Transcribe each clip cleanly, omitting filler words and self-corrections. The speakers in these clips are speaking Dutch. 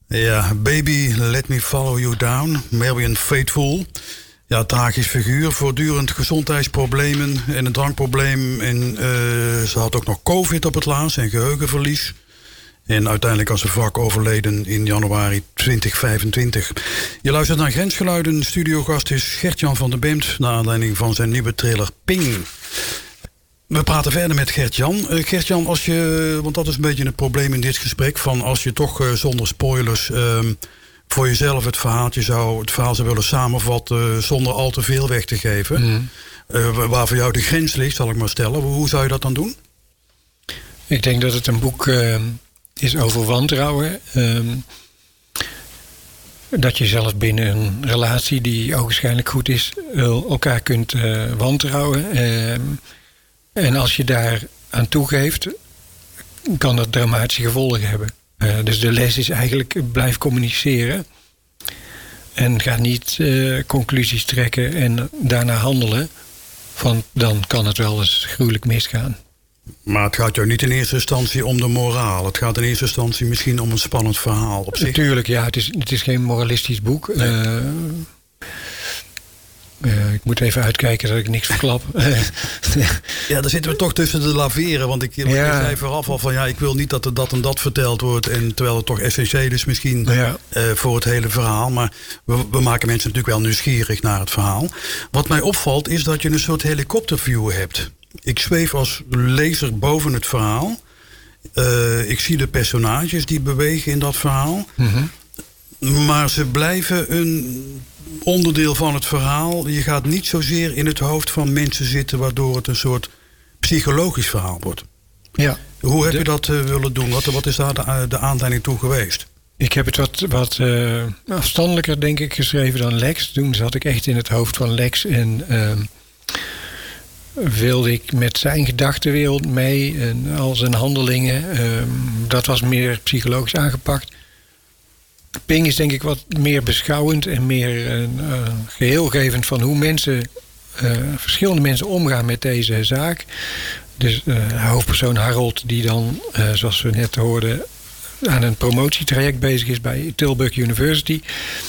Ja, Baby, Let Me Follow You Down. Marianne Faithfull. Ja, tragisch figuur. Voortdurend gezondheidsproblemen en een drankprobleem. En ze had ook nog COVID op het laatst en geheugenverlies. En uiteindelijk was ze vlak overleden in januari 2025. Je luistert naar Grensgeluiden. Studiogast is Gert-Jan van der Bemt, naar aanleiding van zijn nieuwe thriller Ping. We praten verder met Gert-Jan. Gert-Jan, want dat is een beetje het probleem in dit gesprek, van als je toch zonder spoilers voor jezelf het verhaal zou willen samenvatten zonder al te veel weg te geven. Waar voor jou de grens ligt, zal ik maar stellen. Hoe zou je dat dan doen? Ik denk dat het een boek is over wantrouwen. Dat je zelfs binnen een relatie die ogenschijnlijk goed is, elkaar kunt wantrouwen. En als je daar aan toegeeft, kan dat dramatische gevolgen hebben. Dus de les is eigenlijk, blijf communiceren. En ga niet conclusies trekken en daarna handelen. Want dan kan het wel eens gruwelijk misgaan. Maar het gaat jou niet in eerste instantie om de moraal. Het gaat in eerste instantie misschien om een spannend verhaal op zich. Natuurlijk, ja. Het is geen moralistisch boek. Nee. Ik moet even uitkijken dat ik niks verklap. Ja, daar zitten we toch tussen de laveren. Want ik zei vooraf al van ik wil niet dat er dat en dat verteld wordt. En terwijl het toch essentieel is misschien voor het hele verhaal. Maar we maken mensen natuurlijk wel nieuwsgierig naar het verhaal. Wat mij opvalt is dat je een soort helikopterview hebt. Ik zweef als lezer boven het verhaal. Ik zie de personages die bewegen in dat verhaal. Mm-hmm. Maar ze blijven een onderdeel van het verhaal. Je gaat niet zozeer in het hoofd van mensen zitten, waardoor het een soort psychologisch verhaal wordt. Ja. Hoe heb je dat willen doen? Wat is daar de aanleiding toe geweest? Ik heb het wat afstandelijker, denk ik, geschreven dan Lex. Toen zat ik echt in het hoofd van Lex en wilde ik met zijn gedachtenwereld mee en al zijn handelingen. Dat was meer psychologisch aangepakt. Ping is denk ik wat meer beschouwend en meer geheelgevend van hoe verschillende mensen omgaan met deze zaak. Dus hoofdpersoon Harold, die dan, zoals we net hoorden, aan een promotietraject bezig is bij Tilburg University.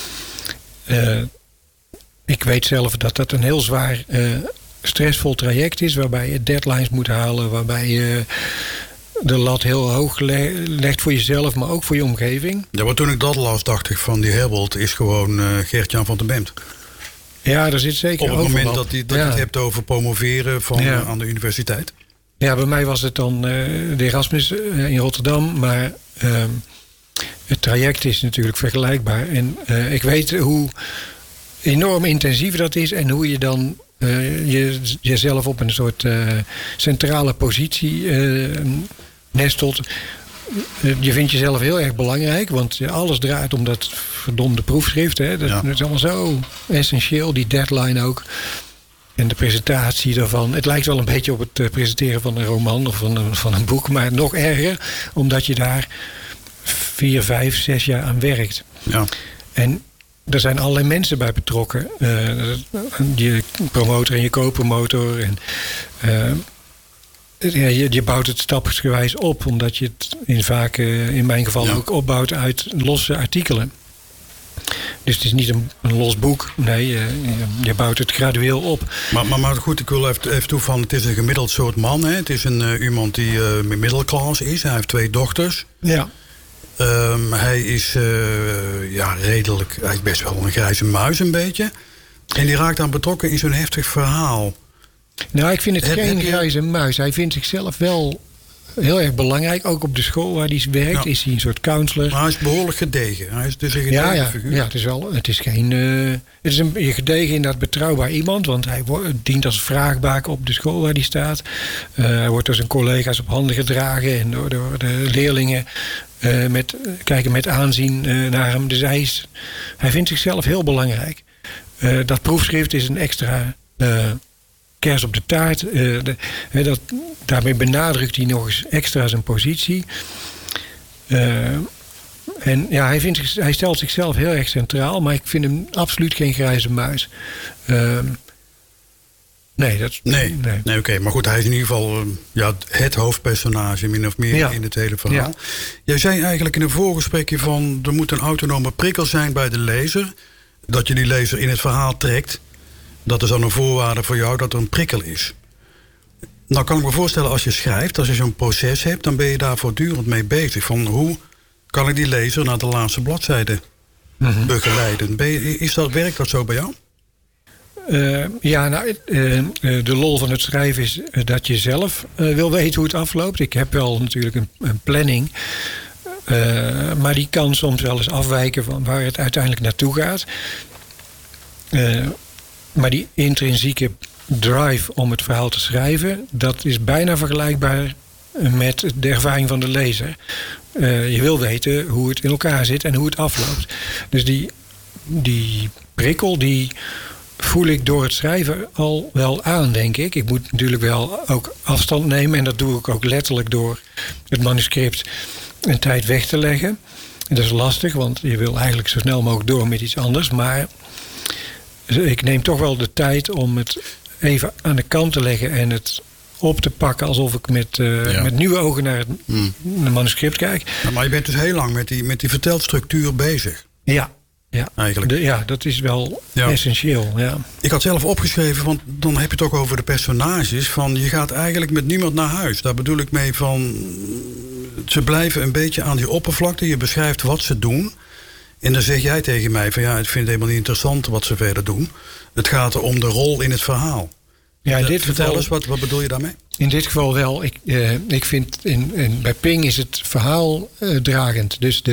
Ik weet zelf dat dat een heel zwaar stressvol traject is, waarbij je deadlines moet halen, waarbij je de lat heel hoog legt voor jezelf, maar ook voor je omgeving. Ja, maar toen ik dat las, dacht ik van die Herbold is gewoon Gert-Jan van der Bemt. Ja, daar zit zeker op het moment dat je het hebt over promoveren aan de universiteit. Ja, bij mij was het dan de Erasmus in Rotterdam, maar het traject is natuurlijk vergelijkbaar. En ik weet hoe enorm intensief dat is en hoe je dan jezelf op een soort centrale positie nestelt. Je vindt jezelf heel erg belangrijk, want alles draait om dat verdomde proefschrift. Hè. Dat is allemaal zo essentieel, die deadline ook. En de presentatie daarvan. Het lijkt wel een beetje op het presenteren van een roman of van een boek, maar nog erger, omdat je daar 4, 5, 6 jaar aan werkt. Ja. En er zijn allerlei mensen bij betrokken. Je promotor en je co-promotor. En je bouwt het stapsgewijs op, omdat je het vaak in mijn geval ook opbouwt uit losse artikelen. Dus het is niet een los boek. Nee, je bouwt het gradueel op. Maar goed, ik wil even toevallen. Het is een gemiddeld soort man. Hè? Het is iemand die middelklas is. Hij heeft 2 dochters. Ja. Hij is redelijk. Hij is best wel een grijze muis een beetje. En die raakt dan betrokken in zo'n heftig verhaal. Nou, ik vind het geen grijze muis. Hij vindt zichzelf wel heel erg belangrijk. Ook op de school waar hij werkt is hij een soort counselor. Maar hij is behoorlijk gedegen. Hij is dus een gedegen figuur. Ja, het is een gedegen inderdaad betrouwbaar iemand. Want hij dient als vraagbaak op de school waar hij staat. Hij wordt door zijn collega's op handen gedragen. En door de leerlingen kijken met aanzien naar hem. Dus hij vindt zichzelf heel belangrijk. Dat proefschrift is een extra kers op de taart. Daarmee benadrukt hij nog eens extra zijn positie. En ja, hij stelt zichzelf heel erg centraal, maar ik vind hem absoluut geen grijze muis. Nee, oké. Maar goed, hij is in ieder geval het hoofdpersonage min of meer in het hele verhaal. Ja. Jij zei eigenlijk in een voorgesprekje van... er moet een autonome prikkel zijn bij de lezer. Dat je die lezer in het verhaal trekt. Dat is dan een voorwaarde voor jou dat er een prikkel is. Nou kan ik me voorstellen als je schrijft, als je zo'n proces hebt... dan ben je daar voortdurend mee bezig. Van hoe kan ik die lezer naar de laatste bladzijde begeleiden? Werkt dat zo bij jou? De lol van het schrijven is dat je zelf wil weten hoe het afloopt. Ik heb wel natuurlijk een planning. Maar die kan soms wel eens afwijken van waar het uiteindelijk naartoe gaat. Maar die intrinsieke drive om het verhaal te schrijven... dat is bijna vergelijkbaar met de ervaring van de lezer. Je wil weten hoe het in elkaar zit en hoe het afloopt. Dus die prikkel die voel ik door het schrijven al wel aan, denk ik. Ik moet natuurlijk wel ook afstand nemen... en dat doe ik ook letterlijk door het manuscript een tijd weg te leggen. En dat is lastig, want je wil eigenlijk zo snel mogelijk door met iets anders. Maar ik neem toch wel de tijd om het even aan de kant te leggen... en het op te pakken alsof ik met nieuwe ogen naar het manuscript kijk. Ja, maar je bent dus heel lang met die vertelstructuur bezig. Ja. Eigenlijk. Dat is wel essentieel. Ja. Ik had zelf opgeschreven, want dan heb je het ook over de personages... van je gaat eigenlijk met niemand naar huis. Daar bedoel ik mee van... ze blijven een beetje aan die oppervlakte. Je beschrijft wat ze doen. En dan zeg jij tegen mij van ik vind het helemaal niet interessant wat ze verder doen. Het gaat om de rol in het verhaal. Ja, in dit vertel eens, wat bedoel je daarmee? In dit geval wel. Ik vind bij Ping is het verhaal dragend. Dus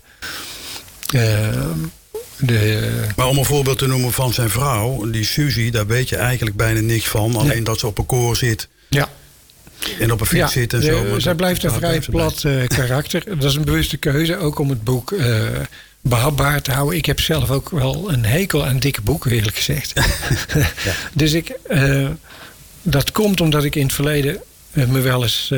Maar om een voorbeeld te noemen van zijn vrouw, die Suzy, daar weet je eigenlijk bijna niks van. Alleen dat ze op een koor zit. Ja. En op een fiets zit en zo. Zij blijft een vrij plat karakter. Dat is een bewuste keuze, ook om het boek behapbaar te houden. Ik heb zelf ook wel een hekel aan dikke boeken, eerlijk gezegd. Dus dat komt omdat ik in het verleden me wel eens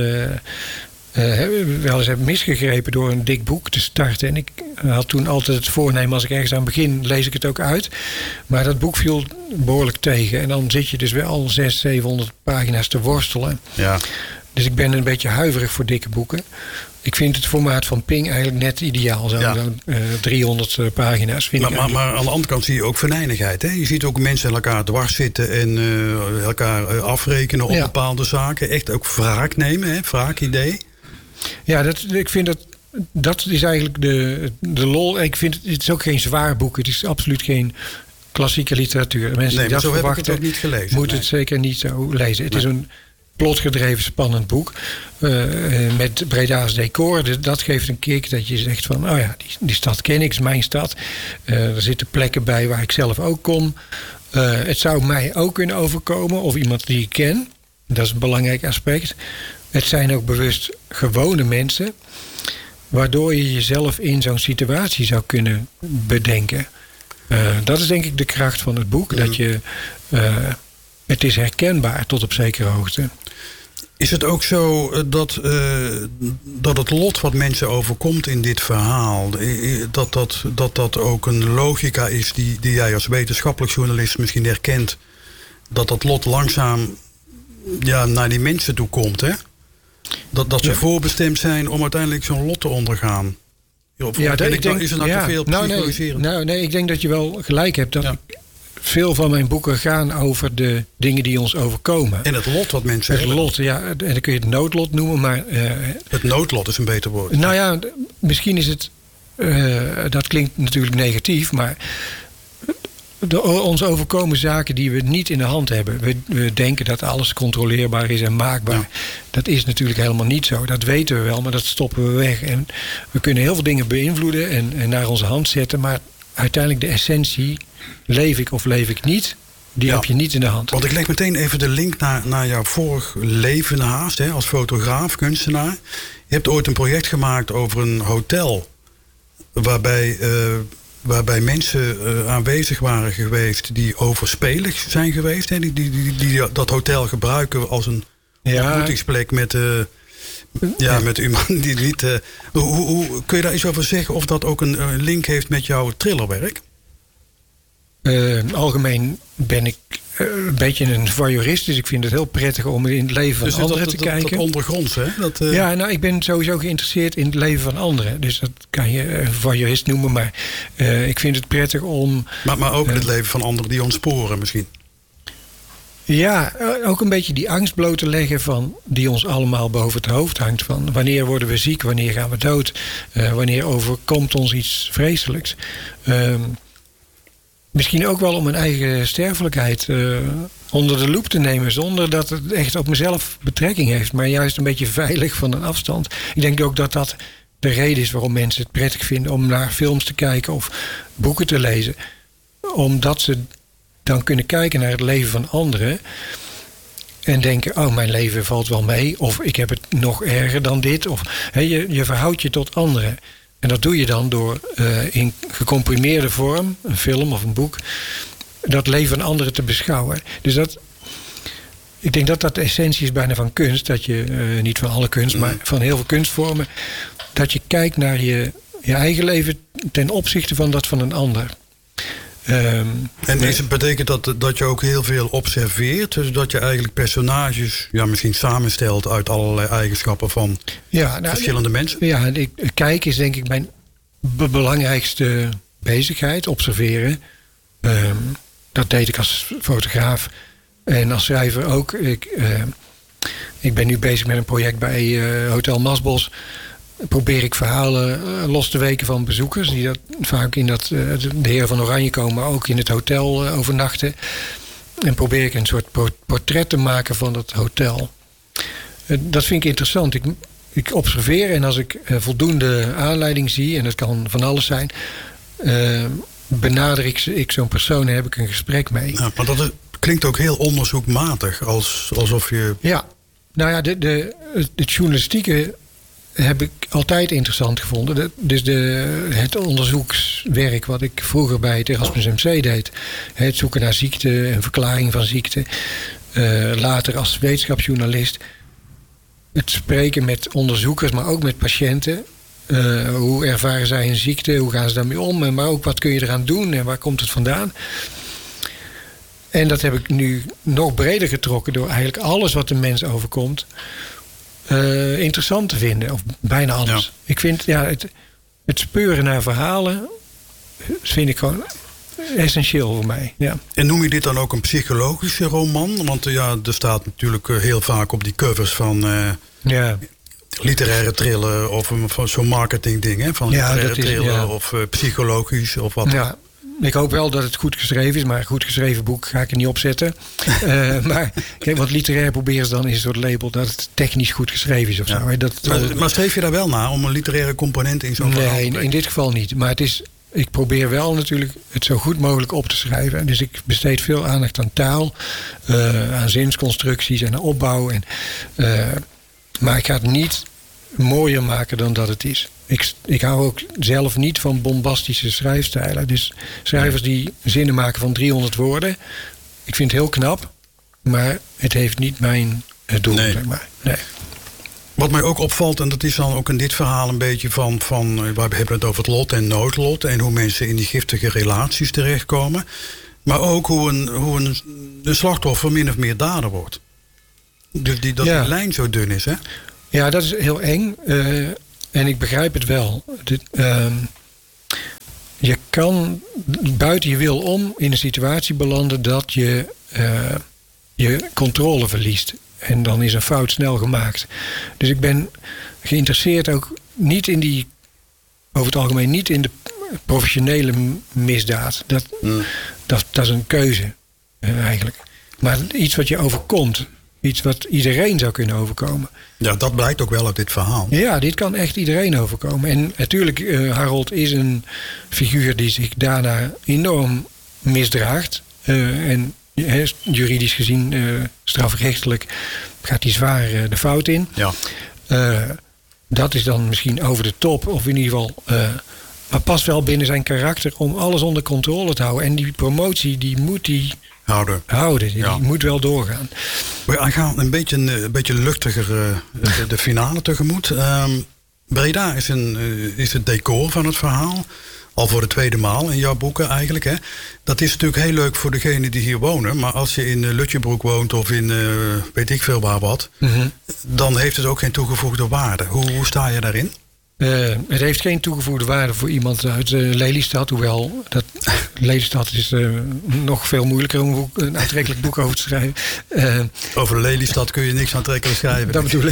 heb misgegrepen door een dik boek te starten. En ik had toen altijd het voornemen, als ik ergens aan begin, lees ik het ook uit. Maar dat boek viel behoorlijk tegen. En dan zit je dus wel 600, 700 pagina's te worstelen. Ja. Dus ik ben een beetje huiverig voor dikke boeken. Ik vind het formaat van Ping eigenlijk net ideaal. Zo'n 300 pagina's. Maar aan de andere kant zie je ook venijnigheid. Hè? Je ziet ook mensen elkaar dwars zitten en elkaar afrekenen op bepaalde zaken. Echt ook wraak nemen, hè? Wraakidee. Ja, ik vind dat is eigenlijk de lol. Ik vind het is ook geen zwaar boek. Het is absoluut geen klassieke literatuur. Mensen die dat verwachten, heb ik het ook niet gelezen. Moeten het zeker niet zo lezen. Het is een plotgedreven spannend boek. Met Breda's decor. Dat geeft een kick dat je zegt van... die stad ken ik, is mijn stad. Er zitten plekken bij waar ik zelf ook kom. Het zou mij ook kunnen overkomen. Of iemand die ik ken. Dat is een belangrijk aspect. Het zijn ook bewust gewone mensen... waardoor je jezelf in zo'n situatie zou kunnen bedenken. Dat is denk ik de kracht van het boek. Dat je... het is herkenbaar tot op zekere hoogte. Is het ook zo dat het lot wat mensen overkomt in dit verhaal... dat ook een logica is die jij als wetenschappelijk journalist misschien herkent... dat lot langzaam naar die mensen toe komt, hè? Dat ze voorbestemd zijn om uiteindelijk zo'n lot te ondergaan. Is er nou te veel psychologiseren? Nee, ik denk dat je wel gelijk hebt. Dat veel van mijn boeken gaan over de dingen die ons overkomen. En het lot wat mensen hebben. Het lot, ja. En dan kun je het noodlot noemen, maar... het noodlot is een beter woord. Nou ja, misschien is het... dat klinkt natuurlijk negatief, maar... ons overkomen zaken die we niet in de hand hebben. We denken dat alles controleerbaar is en maakbaar. Ja. Dat is natuurlijk helemaal niet zo. Dat weten we wel, maar dat stoppen we weg. En we kunnen heel veel dingen beïnvloeden en naar onze hand zetten. Maar uiteindelijk de essentie, leef ik of leef ik niet... die heb je niet in de hand. Want ik leg meteen even de link naar jouw vorig leven haast. Hè, als fotograaf, kunstenaar. Je hebt ooit een project gemaakt over een hotel... waarbij mensen aanwezig waren geweest die overspelig zijn geweest. Hè? Die dat hotel gebruiken als een ontmoetingsplek met iemand die niet... Hoe kun je daar iets over zeggen of dat ook een link heeft met jouw thrillerwerk? Algemeen ben ik een beetje een voyeurist. Dus ik vind het heel prettig om in het leven van anderen te kijken. Dat ondergronds, hè? Ja, nou, ik ben sowieso geïnteresseerd in het leven van anderen. Dus dat kan je voyeurist noemen. Maar ik vind het prettig om... Maar ook het leven van anderen die ontsporen misschien. Ja, ook een beetje die angst bloot te leggen van die ons allemaal boven het hoofd hangt. Van wanneer worden we ziek, wanneer gaan we dood, wanneer overkomt ons iets vreselijks. Misschien ook wel om mijn eigen sterfelijkheid onder de loep te nemen, zonder dat het echt op mezelf betrekking heeft, maar juist een beetje veilig van een afstand. Ik denk ook dat dat de reden is waarom mensen het prettig vinden om naar films te kijken of boeken te lezen. Omdat ze dan kunnen kijken naar het leven van anderen en denken, oh, mijn leven valt wel mee, of ik heb het nog erger dan dit. Of je verhoudt je tot anderen. En dat doe je dan door in gecomprimeerde vorm, een film of een boek, dat leven van anderen te beschouwen. Dus ik denk dat dat de essentie is bijna van kunst. Dat je, niet van alle kunst, maar van heel veel kunstvormen, dat je kijkt naar je eigen leven ten opzichte van dat van een ander. Betekent dat je ook heel veel observeert? Dus dat je eigenlijk personages misschien samenstelt uit allerlei eigenschappen van verschillende mensen? Ja, kijken is denk ik mijn belangrijkste bezigheid, observeren. Dat deed ik als fotograaf en als schrijver ook. Ik ben nu bezig met een project bij Hotel Masbos. Probeer ik verhalen los te weken van bezoekers die dat vaak in de Heren van Oranje komen, maar ook in het hotel overnachten. En probeer ik een soort portret te maken van dat hotel. Dat vind ik interessant. Ik observeer en als ik voldoende aanleiding zie, en dat kan van alles zijn, benader ik zo'n persoon en heb ik een gesprek mee. Ja, maar dat klinkt ook heel onderzoekmatig, alsof je... Ja, nou ja, het journalistieke heb ik altijd interessant gevonden. Dus het onderzoekswerk wat ik vroeger bij het Erasmus MC deed. Het zoeken naar ziekte en verklaring van ziekte. Later als wetenschapsjournalist. Het spreken met onderzoekers, maar ook met patiënten. Hoe ervaren zij een ziekte? Hoe gaan ze daarmee om? Maar ook wat kun je eraan doen en waar komt het vandaan? En dat heb ik nu nog breder getrokken door eigenlijk alles wat de mens overkomt interessant te vinden. Of bijna alles. Ja. Ik vind het speuren naar verhalen vind ik gewoon essentieel voor mij. Ja. En noem je dit dan ook een psychologische roman? Want er staat natuurlijk heel vaak op die covers van literaire thriller of zo'n marketing ding. Hè? Van literaire thriller of psychologisch of wat. Ja. Ik hoop wel dat het goed geschreven is, maar een goed geschreven boek ga ik er niet op zetten. Maar kijk, wat literair proberen ze dan is een soort label dat het technisch goed geschreven is of zo. Maar streef je daar wel naar om een literaire component in zo'n verhaal te brengen? Nee, in dit geval niet. Maar ik probeer wel natuurlijk het zo goed mogelijk op te schrijven. Dus ik besteed veel aandacht aan taal, aan zinsconstructies en aan opbouw. Maar ik ga het niet mooier maken dan dat het is. Ik hou ook zelf niet van bombastische schrijfstijlen. Dus schrijvers die zinnen maken van 300 woorden. Ik vind het heel knap. Maar het heeft niet mijn doel. Nee. Zeg maar. Nee. Wat mij ook opvalt, en dat is dan ook in dit verhaal een beetje van we hebben het over het lot en noodlot. En hoe mensen in die giftige relaties terechtkomen. Maar ook hoe een slachtoffer min of meer dader wordt. Dus die lijn zo dun is, hè? Ja, dat is heel eng. En ik begrijp het wel. Je kan buiten je wil om in een situatie belanden dat je controle verliest. En dan is een fout snel gemaakt. Dus ik ben geïnteresseerd ook niet in over het algemeen niet in de professionele misdaad. Dat is een keuze eigenlijk. Maar iets wat je overkomt. Iets wat iedereen zou kunnen overkomen. Ja, dat blijkt ook wel uit dit verhaal. Ja, dit kan echt iedereen overkomen. En natuurlijk, Harold is een figuur die zich daarna enorm misdraagt. En juridisch gezien, strafrechtelijk, gaat hij zwaar de fout in. Ja. Dat is dan misschien over de top, of in ieder geval... maar past wel binnen zijn karakter om alles onder controle te houden. En die promotie, die moet hij... houden. Die moet wel doorgaan. We gaan een beetje luchtiger de finale tegemoet. Breda is het decor van het verhaal. al voor de tweede maal in jouw boeken eigenlijk. Hè? Dat is natuurlijk heel leuk voor degenen die hier wonen. Maar als je in Lutjebroek woont of in weet ik veel waar wat... dan heeft het ook geen toegevoegde waarde. Hoe sta je daarin? Het heeft geen toegevoegde waarde voor iemand uit Lelystad. Hoewel, Lelystad is nog veel moeilijker om een aantrekkelijk boek over te schrijven. Over Lelystad kun je niks aantrekkelijk schrijven. Dat bedoel ik.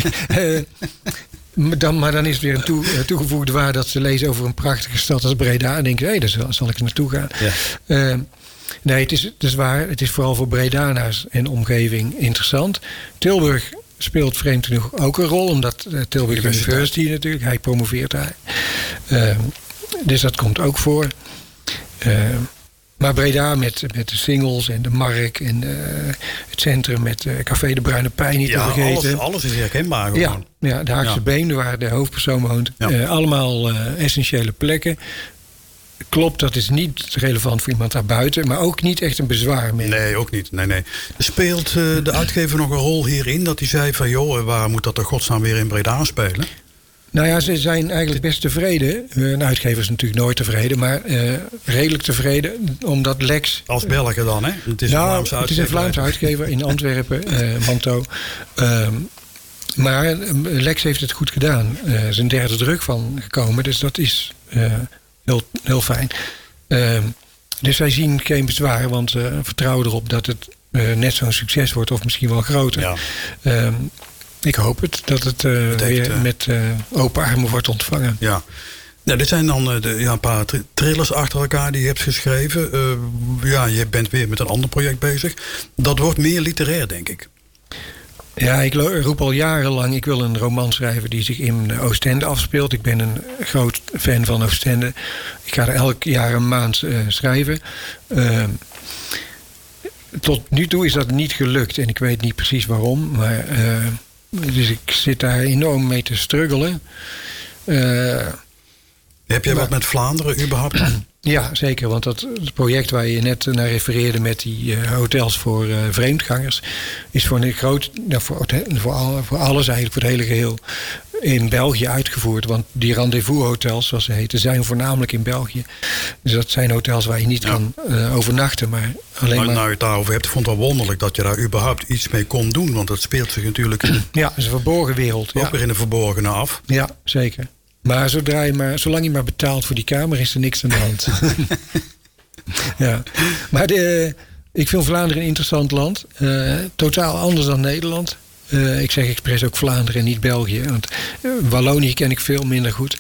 Maar dan is het weer een toegevoegde waarde dat ze lezen over een prachtige stad als Breda. En denken, hé, daar zal ik naartoe gaan. Ja. Nee, het is waar. Het is vooral voor Bredanaars en omgeving interessant. Tilburg speelt vreemd genoeg ook een rol, omdat Tilburg University natuurlijk, hij promoveert daar. Dus dat komt ook voor. Maar Breda met de Singels en de Mark en het centrum met Café de Bruine Pij niet te vergeten. Alles is herkenbaar gewoon. Ja, de Haagse Been, waar de hoofdpersoon woont. Ja. Allemaal essentiële plekken. Klopt, dat is niet relevant voor iemand daarbuiten, maar ook niet echt een bezwaar meer. Nee, ook niet. Nee. Speelt de uitgever nog een rol hierin? Dat hij zei van, joh, waar moet dat de godsnaam weer in Breda spelen? Nou ja, ze zijn eigenlijk best tevreden. Een uitgever is natuurlijk nooit tevreden, maar redelijk tevreden, omdat Lex... Als Belgen dan, hè? Het is een Vlaamse uitgever in Antwerpen, Manto. Maar Lex heeft het goed gedaan. Er is een derde druk van gekomen, dus dat is heel fijn. Dus wij zien geen bezwaar, want we vertrouwen erop dat het net zo'n succes wordt, of misschien wel groter. Ja. Ik hoop het, dat het weer met open armen wordt ontvangen. Ja. Nou, dit zijn dan een paar thrillers achter elkaar die je hebt geschreven. Je bent weer met een ander project bezig. Dat wordt meer literair, denk ik. Ja, ik roep al jarenlang, ik wil een roman schrijven die zich in Oostende afspeelt. Ik ben een groot fan van Oostende. Ik ga er elk jaar een maand schrijven. Tot nu toe is dat niet gelukt en ik weet niet precies waarom. Maar, dus ik zit daar enorm mee te struggelen. Heb jij wat met Vlaanderen überhaupt? Ja, zeker. Want het project waar je net naar refereerde met die hotels voor vreemdgangers is voor een groot, voor alles eigenlijk, voor het hele geheel in België uitgevoerd. Want die rendezvous-hotels, zoals ze heten, zijn voornamelijk in België. Dus dat zijn hotels waar je niet kan overnachten, maar alleen maar... Nou, je het daarover hebt, ik vond het wel wonderlijk dat je daar überhaupt iets mee kon doen. Want dat speelt zich natuurlijk... Ja, het is een verborgen wereld. Ook weer in de verborgene af. Ja, zeker. Maar zolang je maar betaalt voor die kamer, is er niks aan de hand. Ja. Maar ik vind Vlaanderen een interessant land. Totaal anders dan Nederland. Ik zeg expres ook Vlaanderen en niet België. Want Wallonië ken ik veel minder goed.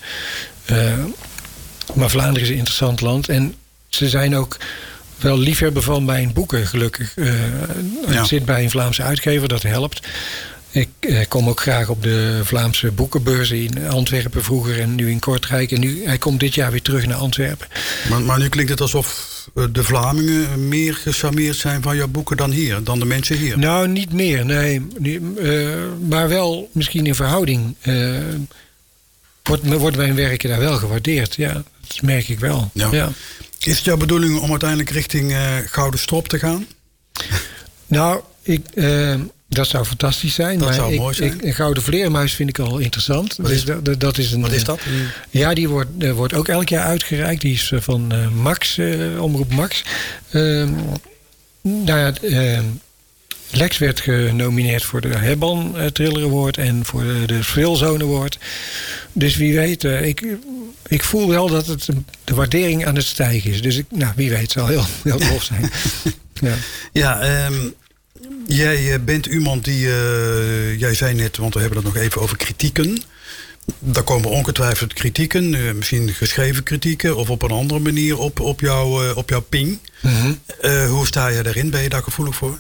Maar Vlaanderen is een interessant land. En ze zijn ook wel liefhebber van mijn boeken, gelukkig. Ik zit bij een Vlaamse uitgever, dat helpt. Ik kom ook graag op de Vlaamse boekenbeurzen in Antwerpen vroeger en nu in Kortrijk. En hij komt dit jaar weer terug naar Antwerpen. Maar nu klinkt het alsof de Vlamingen meer gecharmeerd zijn van jouw boeken dan de mensen hier. Nou, niet meer, nee. Maar wel misschien in verhouding. Wordt mijn werken daar wel gewaardeerd. Ja, dat merk ik wel. Ja. Is het jouw bedoeling om uiteindelijk richting Gouden Strop te gaan? Nou, dat zou fantastisch zijn. Dat zou mooi zijn. Een Gouden Vleermuis vind ik al interessant. Wat is dat? Ja, die wordt ook elk jaar uitgereikt. Die is van Max, Omroep Max. Lex werd genomineerd voor de Hebban Thriller Award en voor de Speelzone Award. Dus wie weet, ik voel wel dat de waardering aan het stijgen is. Dus wie weet, het zal heel tof zijn. Jij bent iemand die, jij zei net, want we hebben het nog even over kritieken. Daar komen ongetwijfeld kritieken, misschien geschreven kritieken of op een andere manier op jouw ping. Mm-hmm. Hoe sta je daarin? Ben je daar gevoelig voor?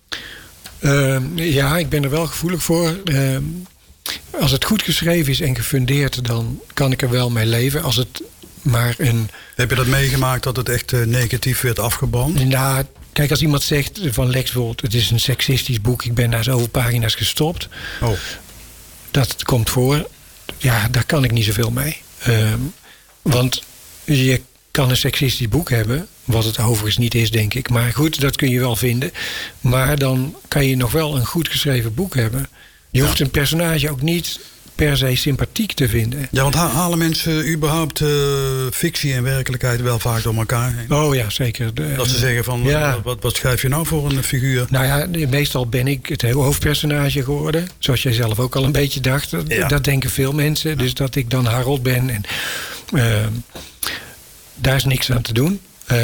Ja, ik ben er wel gevoelig voor. Als het goed geschreven is en gefundeerd, dan kan ik er wel mee leven. Als het maar Heb je dat meegemaakt dat het echt negatief werd afgebrand? Nou, kijk, als iemand zegt van Lex bijvoorbeeld, het is een seksistisch boek, ik ben naar zoveel pagina's gestopt. Oh. Dat komt voor. Ja, daar kan ik niet zoveel mee. Want je kan een seksistisch boek hebben, wat het overigens niet is, denk ik. Maar goed, dat kun je wel vinden. Maar dan kan je nog wel een goed geschreven boek hebben. Je hoeft een personage ook niet per se sympathiek te vinden. Ja, want halen mensen überhaupt fictie en werkelijkheid wel vaak door elkaar heen? Oh ja, zeker. Dat ze zeggen van, wat schrijf je nou voor een figuur? Nou ja, meestal ben ik het hoofdpersonage geworden. Zoals jij zelf ook al een beetje dacht. Dat denken veel mensen. Ja. Dus dat ik dan Harold ben. En daar is niks aan te doen.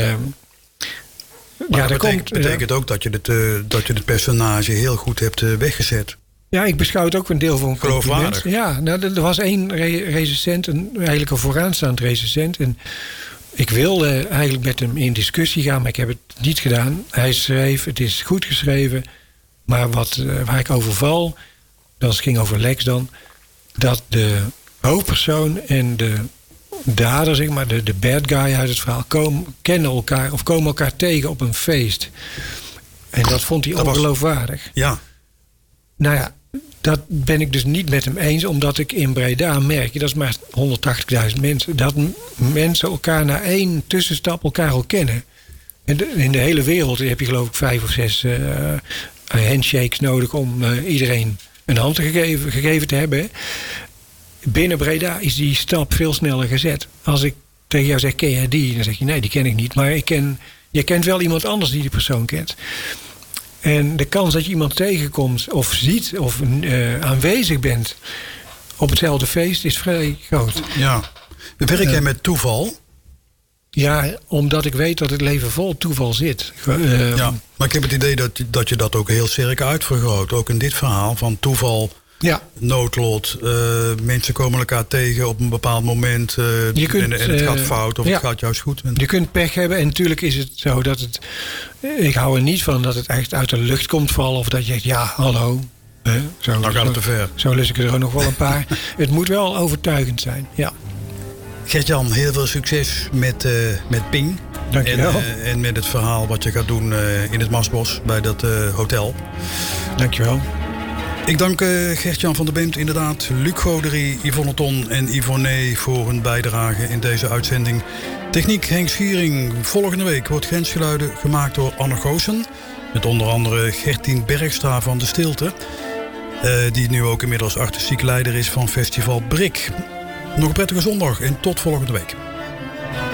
Maar dat betekent ook dat je het personage heel goed hebt weggezet. Ja, ik beschouw het ook een deel van een compliment. Ja, nou, er was één recensent, eigenlijk een vooraanstaand recensent. En ik wilde eigenlijk met hem in discussie gaan, maar ik heb het niet gedaan. Hij schreef, het is goed geschreven, maar waar ik over val, dat ging over Lex dan, dat de hoofdpersoon en de dader, zeg maar, de bad guy uit het verhaal, kennen elkaar of komen elkaar tegen op een feest. En dat vond hij ongeloofwaardig. Ja. Nou ja, dat ben ik dus niet met hem eens, omdat ik in Breda merk, dat is maar 180.000 mensen, dat mensen elkaar na één tussenstap elkaar al kennen. En in de hele wereld heb je geloof ik 5 of 6 handshakes nodig om iedereen een hand gegeven te hebben. Binnen Breda is die stap veel sneller gezet. Als ik tegen jou zeg, ken jij die? Dan zeg je, nee, die ken ik niet. Maar je kent wel iemand anders die die persoon kent. En de kans dat je iemand tegenkomt of ziet of aanwezig bent op hetzelfde feest is vrij groot. Ja. Werk jij met toeval? Ja, omdat ik weet dat het leven vol toeval zit. Ja, maar ik heb het idee dat je dat ook heel sterk uitvergroot. Ook in dit verhaal van toeval, noodlot. Mensen komen elkaar tegen op een bepaald moment. En het gaat fout of het gaat juist goed. Je kunt pech hebben en natuurlijk is het zo dat het... Ik hou er niet van dat het echt uit de lucht komt vallen. Of dat je zegt, ja, hallo. Dan gaat het te ver. Zo lus ik er ook nog wel een paar. Het moet wel overtuigend zijn, ja. Gert-Jan, heel veel succes met Ping. Dank je wel. En met het verhaal wat je gaat doen in het Mastbos bij dat hotel. Dank je wel. Ik dank Gert-Jan van der Beemt, inderdaad, Luc Goderie, Yvonne Ton en Yvonne voor hun bijdrage in deze uitzending. Techniek Henk Schiering. Volgende week wordt Grensgeluiden gemaakt door Anne Goossen. Met onder andere Gertien Bergstra van de Stilte. Die nu ook inmiddels artistiek leider is van Festival Brik. Nog een prettige zondag en tot volgende week.